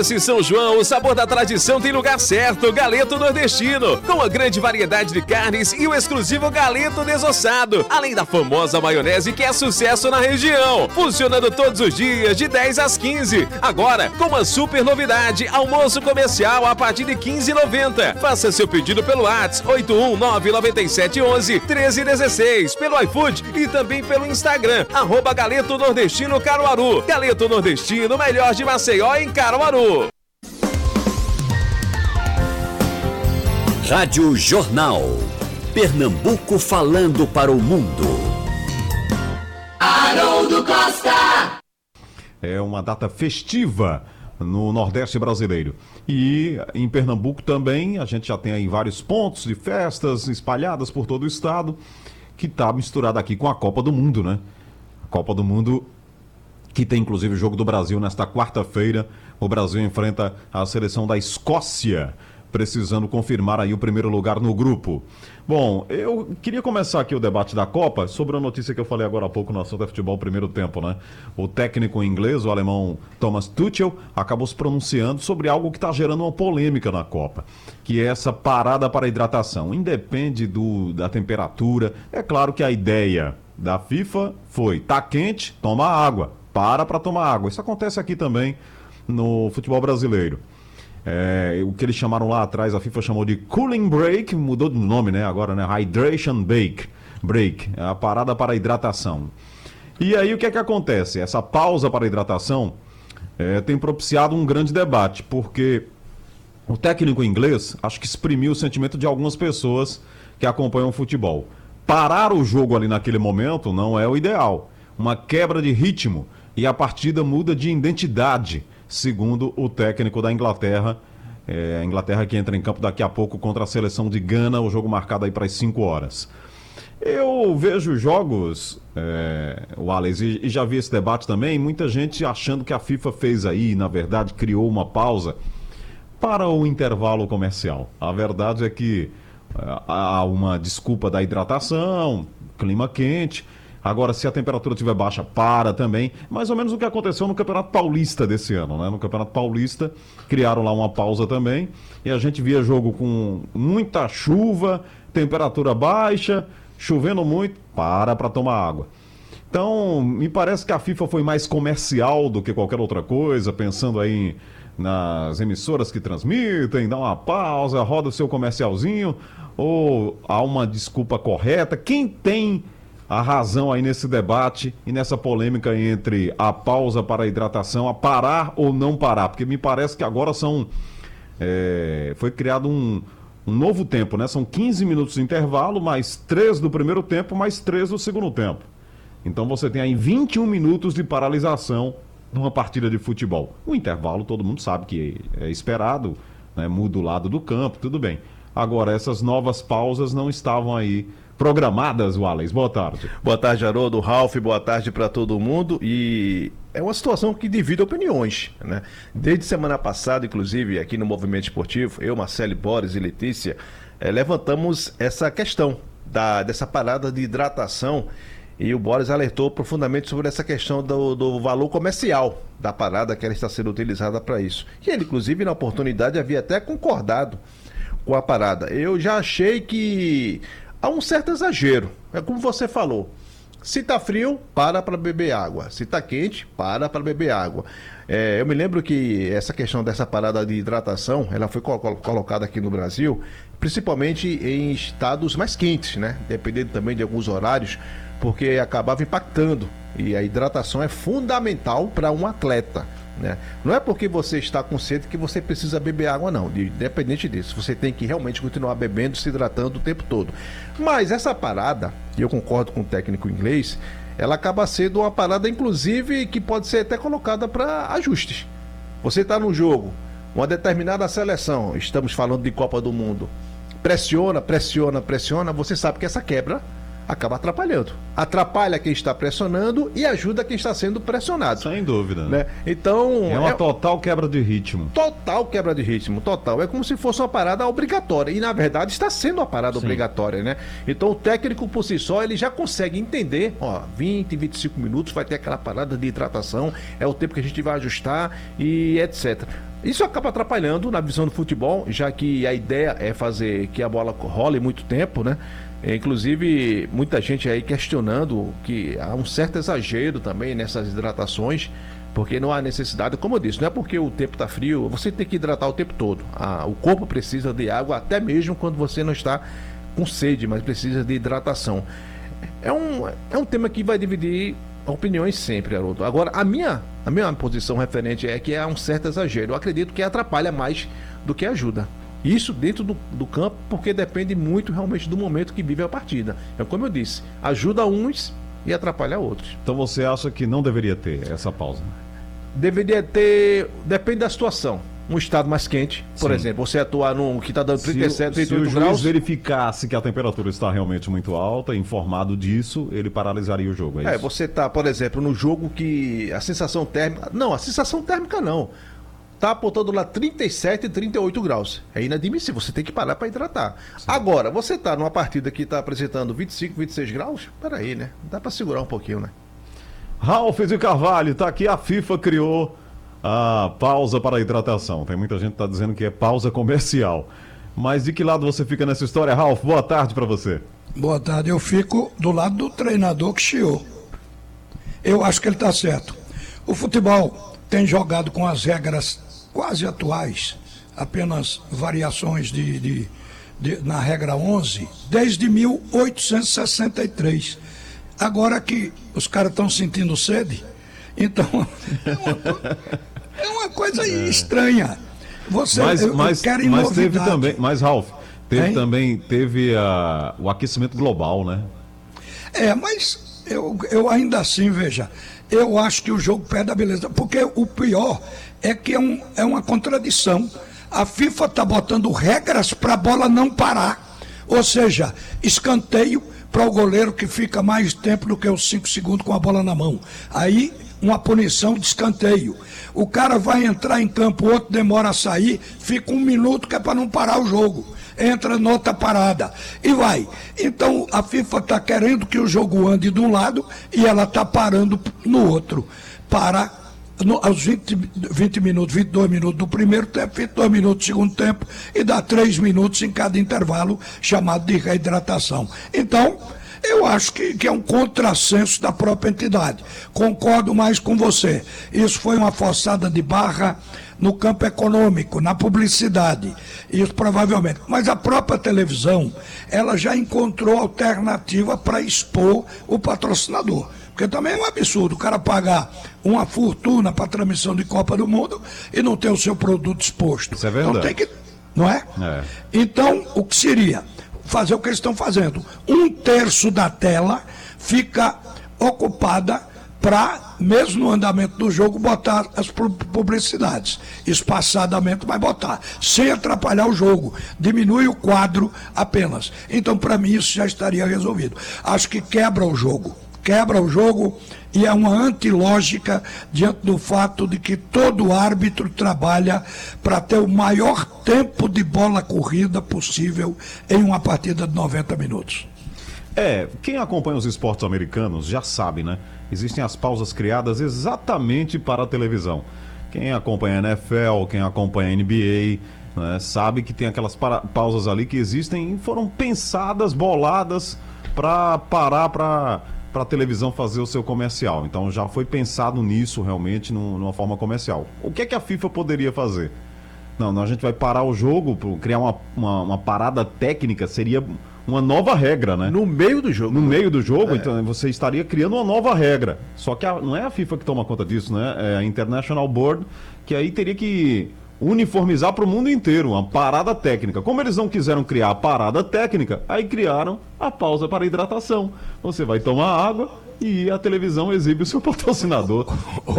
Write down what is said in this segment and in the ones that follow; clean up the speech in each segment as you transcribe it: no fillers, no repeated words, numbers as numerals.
Doce São João, o sabor da tradição tem lugar certo. Galeto Nordestino, com a grande variedade de carnes e o exclusivo galeto desossado, além da famosa maionese que é sucesso na região. Funcionando todos os dias, de 10 às 15. Agora, com uma super novidade, almoço comercial a partir de R$ 15,90. Faça seu pedido pelo WhatsApp 81997111316, pelo iFood e também pelo Instagram, @Galeto Nordestino Caruaru. Galeto Nordestino, melhor de Maceió em Caruaru. Rádio Jornal. Pernambuco falando para o mundo. Haroldo Costa. É uma data festiva no Nordeste brasileiro. E em Pernambuco também, a gente já tem aí vários pontos de festas espalhadas por todo o estado, que está misturado aqui com a Copa do Mundo, né? A Copa do Mundo, que tem inclusive o jogo do Brasil nesta quarta-feira. O Brasil enfrenta a seleção da Escócia, precisando confirmar aí o primeiro lugar no grupo. Bom, eu queria começar aqui o debate da Copa sobre a notícia que eu falei agora há pouco no assunto da futebol primeiro tempo, né? O técnico inglês, o alemão Thomas Tuchel, acabou se pronunciando sobre algo que está gerando uma polêmica na Copa, que é essa parada para hidratação. Independe da temperatura. É claro que a ideia da FIFA foi: tá quente, toma água, para tomar água. Isso acontece aqui também no futebol brasileiro. O que eles chamaram lá atrás, a FIFA chamou de Cooling Break, mudou de nome, né? Agora, né? Hydration Break, é a parada para hidratação. E aí o que é que acontece? Essa pausa para hidratação tem propiciado um grande debate, porque o técnico inglês, acho que exprimiu o sentimento de algumas pessoas que acompanham o futebol. Parar o jogo ali naquele momento não é o ideal. Uma quebra de ritmo e a partida muda de identidade, segundo o técnico da Inglaterra. A Inglaterra que entra em campo daqui a pouco contra a seleção de Gana, o jogo marcado aí para as 5 horas. Eu vejo jogos, Wallace, e já vi esse debate também, muita gente achando que a FIFA fez aí, na verdade, criou uma pausa para o intervalo comercial. A verdade é que há uma desculpa da hidratação, clima quente. Agora, se a temperatura estiver baixa, para também. Mais ou menos o que aconteceu no Campeonato Paulista desse ano, né? No Campeonato Paulista, criaram lá uma pausa também. E a gente via jogo com muita chuva, temperatura baixa, chovendo muito, para tomar água. Então, me parece que a FIFA foi mais comercial do que qualquer outra coisa, pensando aí nas emissoras que transmitem, dá uma pausa, roda o seu comercialzinho, ou há uma desculpa correta. Quem tem a razão aí nesse debate e nessa polêmica entre a pausa para a hidratação, a parar ou não parar? Porque me parece que agora foi criado um novo tempo, né? São 15 minutos de intervalo, mais 3 do primeiro tempo, mais 3 do segundo tempo. Então você tem aí 21 minutos de paralisação numa partida de futebol. O intervalo todo mundo sabe que é esperado, né? Muda o lado do campo, tudo bem. Agora, essas novas pausas não estavam aí programadas, Wallace. Boa tarde. Boa tarde, Haroldo, Ralf, boa tarde para todo mundo. E é uma situação que divide opiniões, né? Desde semana passada, inclusive, aqui no Movimento Esportivo, eu, Marcelo, Boris e Letícia, levantamos essa questão dessa parada de hidratação, e o Boris alertou profundamente sobre essa questão do valor comercial da parada, que ela está sendo utilizada para isso. E ele, inclusive, na oportunidade, havia até concordado com a parada. Eu já achei que há um certo exagero. É como você falou. Se tá frio, para beber água. Se tá quente, para beber água. Eu me lembro que essa questão dessa parada de hidratação, ela foi colocada aqui no Brasil, principalmente em estados mais quentes, né? Dependendo também de alguns horários, porque acabava impactando. E a hidratação é fundamental para um atleta, né? Não é porque você está com sede que você precisa beber água, não. Independente disso, você tem que realmente continuar bebendo, se hidratando o tempo todo. Mas essa parada, e eu concordo com o técnico inglês, ela acaba sendo uma parada, inclusive, que pode ser até colocada para ajustes. Você está num jogo, uma determinada seleção, estamos falando de Copa do Mundo, pressiona, você sabe que essa quebra acaba atrapalhando. Atrapalha quem está pressionando e ajuda quem está sendo pressionado. Sem dúvida. Né? Então, é uma total quebra de ritmo. Total quebra de ritmo, total. É como se fosse uma parada obrigatória. E, na verdade, está sendo uma parada obrigatória, né? Então, o técnico, por si só, ele já consegue entender, 20, 25 minutos vai ter aquela parada de hidratação, é o tempo que a gente vai ajustar e etc. Isso acaba atrapalhando na visão do futebol, já que a ideia é fazer que a bola role muito tempo, né? Inclusive, muita gente aí questionando que há um certo exagero também nessas hidratações, porque não há necessidade, como eu disse, não é porque o tempo está frio, você tem que hidratar o tempo todo. O corpo precisa de água, até mesmo quando você não está com sede, mas precisa de hidratação. É um tema que vai dividir opiniões sempre, Haroldo. Agora, a minha posição referente é que há um certo exagero. Eu acredito que atrapalha mais do que ajuda. Isso dentro do campo, porque depende muito realmente do momento que vive a partida. É como eu disse, ajuda uns e atrapalha outros. Então você acha que não deveria ter essa pausa? Deveria ter, depende da situação. Um estado mais quente, por exemplo, você atuar num que está dando 37, 38 graus. Se o juiz verificasse que a temperatura está realmente muito alta, informado disso, ele paralisaria o jogo, é isso? Você está, por exemplo, no jogo que a sensação térmica... Não, a sensação térmica não. Está apontando lá 37 e 38 graus. É inadmissível, você tem que parar para hidratar. Sim. Agora, você está numa partida que está apresentando 25, 26 graus? Peraí, né? Dá para segurar um pouquinho, né? Ralf de Carvalho, tá aqui, a FIFA criou a pausa para a hidratação. Tem muita gente que está dizendo que é pausa comercial. Mas de que lado você fica nessa história, Ralf? Boa tarde para você. Boa tarde, eu fico do lado do treinador que chiou. Eu acho que ele está certo. O futebol tem jogado com as regras quase atuais, apenas variações na regra 11, desde 1863. Agora que os caras estão sentindo sede, então é uma coisa estranha. Querem mas teve também, mas Ralf, teve o aquecimento global, né? Mas eu ainda assim, veja, eu acho que o jogo perde a beleza, porque o pior é que é uma contradição. A FIFA está botando regras para a bola não parar, ou seja, escanteio para o goleiro que fica mais tempo do que os 5 segundos com a bola na mão. Aí, uma punição de escanteio. O cara vai entrar em campo, o outro demora a sair, fica 1 minuto que é para não parar o jogo. Entra noutra parada e vai. Então, a FIFA está querendo que o jogo ande de um lado e ela está parando no outro. Aos 20 minutos, 22 minutos do primeiro tempo, 22 minutos do segundo tempo e dá 3 minutos em cada intervalo, chamado de reidratação. Então, eu acho que é um contrassenso da própria entidade. Concordo mais com você. Isso foi uma forçada de barra no campo econômico, na publicidade. Isso provavelmente. Mas a própria televisão, ela já encontrou alternativa para expor o patrocinador. Porque também é um absurdo o cara pagar uma fortuna para transmissão de Copa do Mundo e não ter o seu produto exposto. Isso é verdade. Então tem que, não é? Então, o que seria? Fazer o que eles estão fazendo. 1/3 da tela fica ocupada para, mesmo no andamento do jogo, botar as publicidades. Espaçadamente, mas botar. Sem atrapalhar o jogo. Diminui o quadro apenas. Então, para mim, isso já estaria resolvido. Acho que quebra o jogo e é uma antilógica diante do fato de que todo árbitro trabalha para ter o maior tempo de bola corrida possível em uma partida de 90 minutos. Quem acompanha os esportes americanos já sabe, né? Existem as pausas criadas exatamente para a televisão. Quem acompanha a NFL, quem acompanha a NBA, né, sabe que tem aquelas pausas ali que existem e foram pensadas, boladas para parar para a televisão fazer o seu comercial. Então já foi pensado nisso realmente numa forma comercial. O que é que a FIFA poderia fazer? Não, a gente vai parar o jogo, criar uma parada técnica, seria uma nova regra, né? No meio do jogo. No meio do jogo, então você estaria criando uma nova regra. Só que não é a FIFA que toma conta disso, né? É a International Board, que aí teria que uniformizar para o mundo inteiro, uma parada técnica. Como eles não quiseram criar a parada técnica, aí criaram a pausa para hidratação. Você vai tomar água e a televisão exibe o seu patrocinador.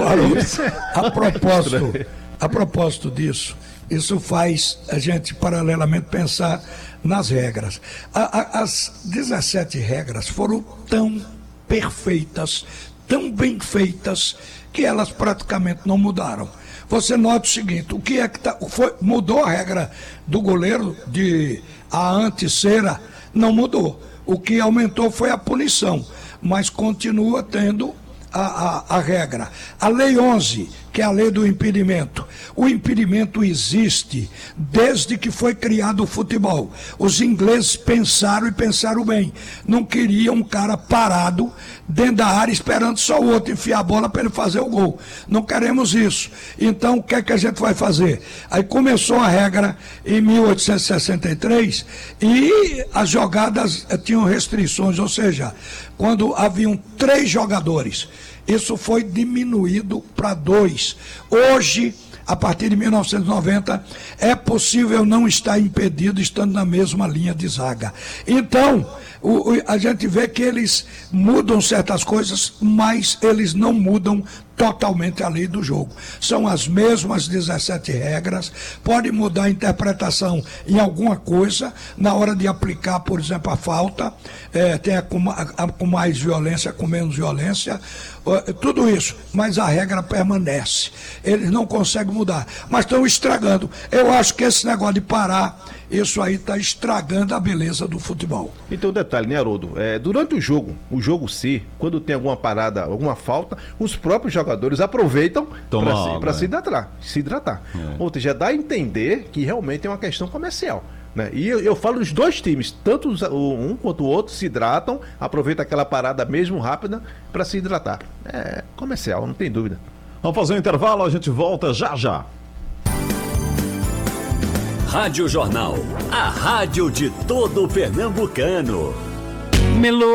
A propósito disso, isso faz a gente paralelamente pensar nas regras. As 17 regras foram tão perfeitas, tão bem feitas, que elas praticamente não mudaram. Você nota o seguinte, o que é que mudou a regra do goleiro de a anti-cera? Não mudou. O que aumentou foi a punição, mas continua tendo a regra. A Lei 11, que é a lei do impedimento, O impedimento existe desde que foi criado o futebol. Os ingleses pensaram e pensaram bem. Não queriam um cara parado dentro da área esperando só o outro enfiar a bola para ele fazer o gol. Não queremos isso. Então, o que é que a gente vai fazer? Aí começou a regra em 1863 e as jogadas tinham restrições, ou seja, quando haviam 3 jogadores, isso foi diminuído para 2. Hoje, a partir de 1990, é possível não estar impedido estando na mesma linha de zaga. Então, a gente vê que eles mudam certas coisas, mas eles não mudam totalmente a lei do jogo. São as mesmas 17 regras, pode mudar a interpretação em alguma coisa, na hora de aplicar, por exemplo, a falta, tem com mais violência, com menos violência, tudo isso, mas a regra permanece. Eles não conseguem mudar, mas estão estragando. Eu acho que esse negócio de parar, isso aí está estragando a beleza do futebol. Então, detalhe, né, Haroldo? Durante o jogo C, quando tem alguma parada, alguma falta, os próprios jogadores aproveitam para se hidratar. Ou seja, dá a entender que realmente é uma questão comercial. Né? E eu falo dos dois times, tanto um quanto o outro se hidratam, aproveitam aquela parada mesmo rápida para se hidratar. É comercial, não tem dúvida. Vamos fazer um intervalo, a gente volta já já. Rádio Jornal, a rádio de todo pernambucano. Melô